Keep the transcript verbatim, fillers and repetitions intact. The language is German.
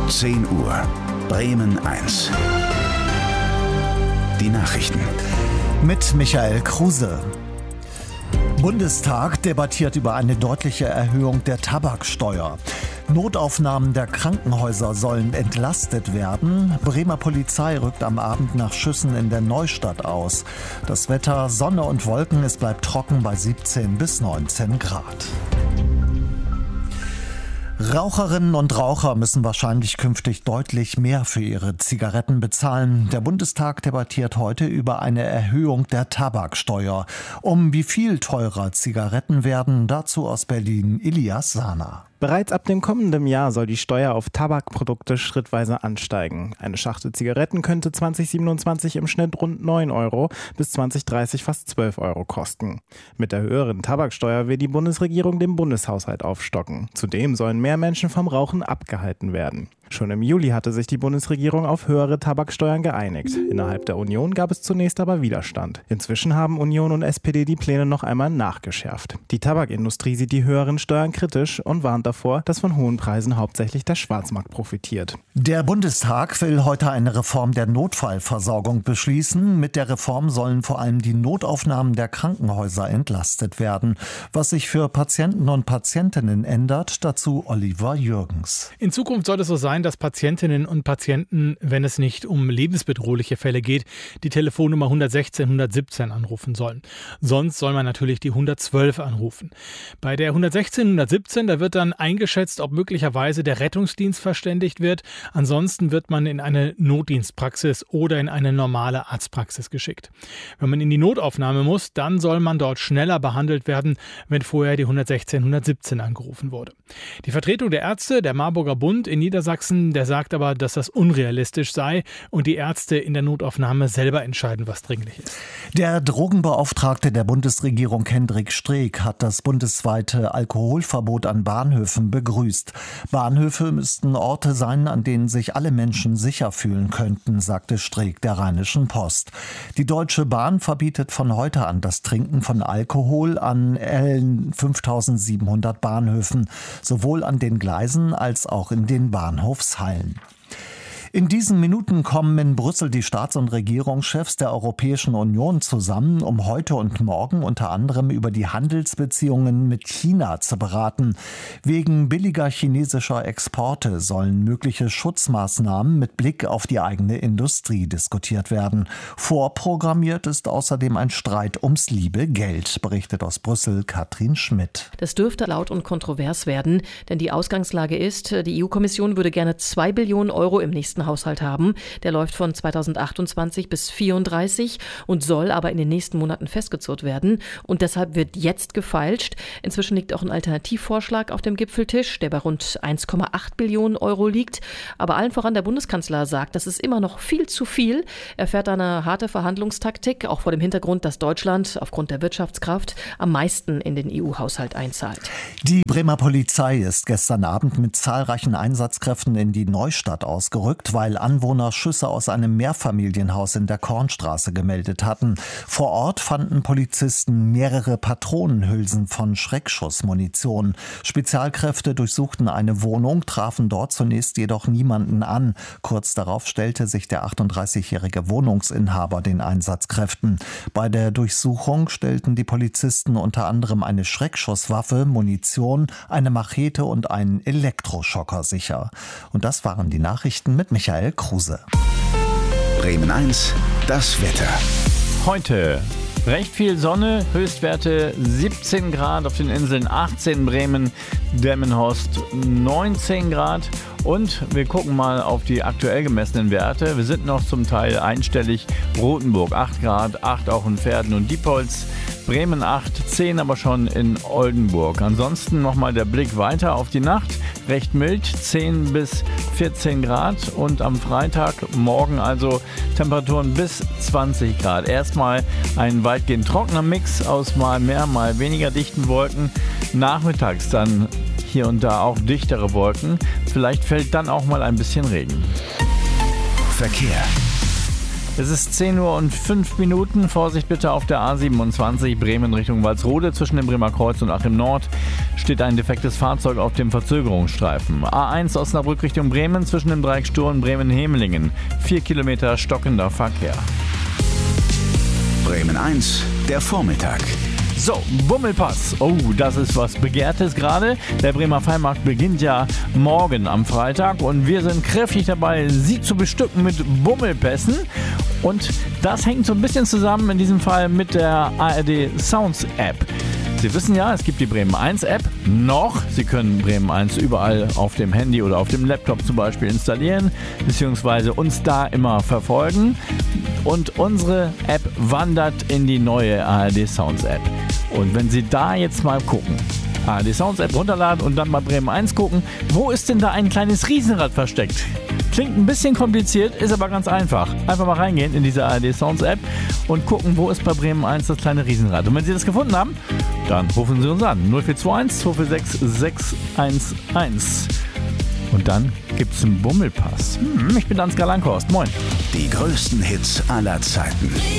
zehn Uhr, Bremen eins. Die Nachrichten. Mit Michael Kruse. Bundestag debattiert über eine deutliche Erhöhung der Tabaksteuer. Notaufnahmen der Krankenhäuser sollen entlastet werden. Bremer Polizei rückt am Abend nach Schüssen in der Neustadt aus. Das Wetter: Sonne und Wolken, es bleibt trocken bei siebzehn bis neunzehn Grad. Raucherinnen und Raucher müssen wahrscheinlich künftig deutlich mehr für ihre Zigaretten bezahlen. Der Bundestag debattiert heute über eine Erhöhung der Tabaksteuer. Um wie viel teurer Zigaretten werden, dazu aus Berlin Ilias Sahner. Bereits ab dem kommenden Jahr soll die Steuer auf Tabakprodukte schrittweise ansteigen. Eine Schachtel Zigaretten könnte zwanzig siebenundzwanzig im Schnitt rund neun Euro bis zwanzig dreißig fast zwölf Euro kosten. Mit der höheren Tabaksteuer will die Bundesregierung den Bundeshaushalt aufstocken. Zudem sollen mehr Menschen vom Rauchen abgehalten werden. Schon im Juli hatte sich die Bundesregierung auf höhere Tabaksteuern geeinigt. Innerhalb der Union gab es zunächst aber Widerstand. Inzwischen haben Union und S P D die Pläne noch einmal nachgeschärft. Die Tabakindustrie sieht die höheren Steuern kritisch und warnt davor, dass von hohen Preisen hauptsächlich der Schwarzmarkt profitiert. Der Bundestag will heute eine Reform der Notfallversorgung beschließen. Mit der Reform sollen vor allem die Notaufnahmen der Krankenhäuser entlastet werden. Was sich für Patienten und Patientinnen ändert, dazu Oliver Jürgens. In Zukunft soll es so sein, dass Patientinnen und Patienten, wenn es nicht um lebensbedrohliche Fälle geht, die Telefonnummer hundertsechzehn hundertsiebzehn anrufen sollen. Sonst soll man natürlich die hundertzwölf anrufen. Bei der hundertsechzehn hundertsiebzehn, da wird dann eingeschätzt, ob möglicherweise der Rettungsdienst verständigt wird. Ansonsten wird man in eine Notdienstpraxis oder in eine normale Arztpraxis geschickt. Wenn man in die Notaufnahme muss, dann soll man dort schneller behandelt werden, wenn vorher die hundertsechzehn hundertsiebzehn angerufen wurde. Die Vertretung der Ärzte, der Marburger Bund in Niedersachsen, der sagt aber, dass das unrealistisch sei und die Ärzte in der Notaufnahme selber entscheiden, was dringlich ist. Der Drogenbeauftragte der Bundesregierung Hendrik Streeck hat das bundesweite Alkoholverbot an Bahnhöfen begrüßt. Bahnhöfe müssten Orte sein, an denen sich alle Menschen sicher fühlen könnten, sagte Streeck der Rheinischen Post. Die Deutsche Bahn verbietet von heute an das Trinken von Alkohol an allen fünftausendsiebenhundert Bahnhöfen, sowohl an den Gleisen als auch in den Bahnhofshallen. In diesen Minuten kommen in Brüssel die Staats- und Regierungschefs der Europäischen Union zusammen, um heute und morgen unter anderem über die Handelsbeziehungen mit China zu beraten. Wegen billiger chinesischer Exporte sollen mögliche Schutzmaßnahmen mit Blick auf die eigene Industrie diskutiert werden. Vorprogrammiert ist außerdem ein Streit ums liebe Geld, berichtet aus Brüssel Katrin Schmidt. Das dürfte laut und kontrovers werden, denn die Ausgangslage ist, die E U-Kommission würde gerne zwei Billionen Euro im nächsten Haushalt haben. Der läuft von zweitausendachtundzwanzig bis vierunddreißig und soll aber in den nächsten Monaten festgezurrt werden. Und deshalb wird jetzt gefeilscht. Inzwischen liegt auch ein Alternativvorschlag auf dem Gipfeltisch, der bei rund eins Komma acht Billionen Euro liegt. Aber allen voran der Bundeskanzler sagt, das ist immer noch viel zu viel. Er fährt eine harte Verhandlungstaktik, auch vor dem Hintergrund, dass Deutschland aufgrund der Wirtschaftskraft am meisten in den E U-Haushalt einzahlt. Die Bremer Polizei ist gestern Abend mit zahlreichen Einsatzkräften in die Neustadt ausgerückt, weil Anwohner Schüsse aus einem Mehrfamilienhaus in der Kornstraße gemeldet hatten. Vor Ort fanden Polizisten mehrere Patronenhülsen von Schreckschussmunition. Spezialkräfte durchsuchten eine Wohnung, trafen dort zunächst jedoch niemanden an. Kurz darauf stellte sich der achtunddreißigjährige Wohnungsinhaber den Einsatzkräften. Bei der Durchsuchung stellten die Polizisten unter anderem eine Schreckschusswaffe, Munition, eine Machete und einen Elektroschocker sicher. Und das waren die Nachrichten mit Michael Kruse. Bremen eins, das Wetter. Heute recht viel Sonne, Höchstwerte siebzehn Grad, auf den Inseln achtzehn, Bremen, Delmenhorst neunzehn Grad. Und wir gucken mal auf die aktuell gemessenen Werte. Wir sind noch zum Teil einstellig. Rothenburg acht Grad, acht auch in Verden und Diepholz. Bremen acht, zehn aber schon in Oldenburg. Ansonsten nochmal der Blick weiter auf die Nacht. Recht mild, zehn bis vierzehn Grad. Und am Freitag, morgen also Temperaturen bis zwanzig Grad. Erstmal ein weitgehend trockener Mix aus mal mehr, mal weniger dichten Wolken. Nachmittags dann hier und da auch dichtere Wolken. Vielleicht fällt dann auch mal ein bisschen Regen. Verkehr. Es ist zehn Uhr und fünf Minuten. Vorsicht bitte auf der A siebenundzwanzig Bremen Richtung Walsrode. Zwischen dem Bremer Kreuz und Achim Nord steht ein defektes Fahrzeug auf dem Verzögerungsstreifen. A eins Osnabrück Richtung Bremen zwischen dem Dreieck Sturm Bremen-Hemelingen. Vier Kilometer stockender Verkehr. Bremen eins, der Vormittag. So, Bummelpass. Oh, das ist was Begehrtes gerade. Der Bremer Freimarkt beginnt ja morgen am Freitag und wir sind kräftig dabei, Sie zu bestücken mit Bummelpässen. Und das hängt so ein bisschen zusammen in diesem Fall mit der A R D Sounds App. Sie wissen ja, es gibt die Bremen eins App noch. Sie können Bremen eins überall auf dem Handy oder auf dem Laptop zum Beispiel installieren, beziehungsweise uns da immer verfolgen. Und unsere App wandert in die neue A R D Sounds App. Und wenn Sie da jetzt mal gucken, A R D Sounds App runterladen und dann mal Bremen eins gucken, wo ist denn da ein kleines Riesenrad versteckt? Klingt ein bisschen kompliziert, ist aber ganz einfach. Einfach mal reingehen in diese A R D Sounds App und gucken, wo ist bei Bremen eins das kleine Riesenrad. Und wenn Sie das gefunden haben, dann rufen Sie uns an. null vier zwei eins zwei vier sechs sechs eins eins. Und dann gibt's einen Bummelpass. Hm, ich bin Ansgar Langhorst. Moin. Die größten Hits aller Zeiten.